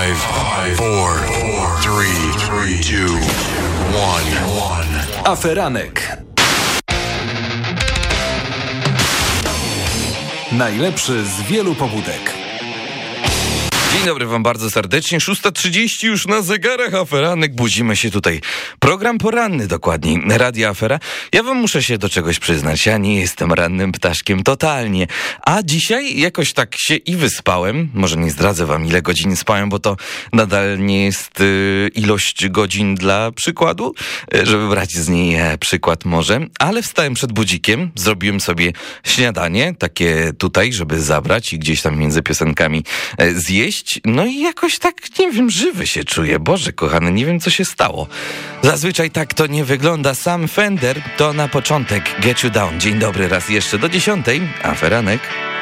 4, 3, 2, 1. Aferanek. Najlepszy z wielu pobudek. Dzień dobry wam bardzo serdecznie. 6:30 już na zegarach. Aferanek. Budzimy się tutaj. Program poranny dokładniej. Radia Afera. Ja wam muszę się do czegoś przyznać. Ja nie jestem rannym ptaszkiem totalnie. A dzisiaj jakoś tak się i wyspałem. Może nie zdradzę wam, ile godzin spałem, bo to nadal nie jest ilość godzin dla przykładu, żeby brać z niej przykład może. Ale wstałem przed budzikiem. Zrobiłem sobie śniadanie. Takie tutaj, żeby zabrać i gdzieś tam między piosenkami zjeść. No i jakoś tak, nie wiem, żywy się czuję. Boże kochany, nie wiem co się stało. Zazwyczaj tak to nie wygląda. Sam Fender to na początek Get You Down. Dzień dobry raz jeszcze do 10:00. Aferanek.